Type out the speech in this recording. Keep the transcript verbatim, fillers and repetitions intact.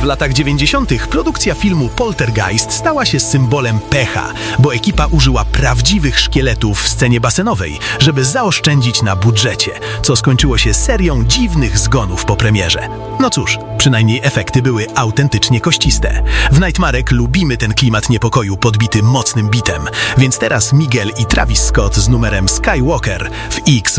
latach dziewięćdziesiątych produkcja filmu Poltergeist stała się symbolem pecha, bo ekipa użyła prawdziwych szkieletów w scenie basenowej, żeby zaoszczędzić na budżecie, co skończyło się serią dziwnych zgonów po premierze. No cóż, przynajmniej efekty były autentycznie kościste. W Nightmarek lubimy ten klimat niepokoju podbity mocnym bitem, więc teraz Miguel i Travis Scott z numerem Skywalker w X